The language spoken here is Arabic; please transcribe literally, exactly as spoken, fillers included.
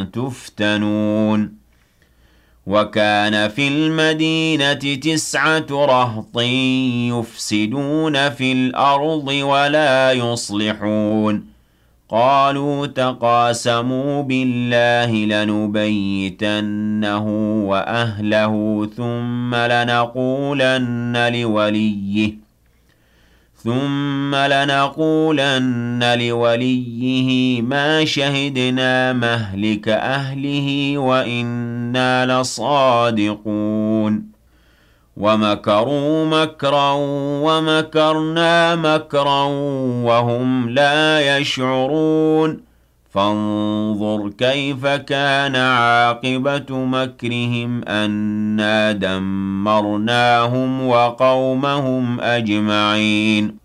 تفتنون وكان في المدينة تسعة رهط يفسدون في الأرض ولا يصلحون قالوا تقاسموا بالله لنبيتنه وأهله ثم لنقولن لوليه ثم لنقولن لوليه ما شهدنا مهلك أهله وإنا لصادقون ومكروا مكرا ومكرنا مكرا وهم لا يشعرون فانظر كيف كان عاقبة مكرهم أنا دمرناهم وقومهم أجمعين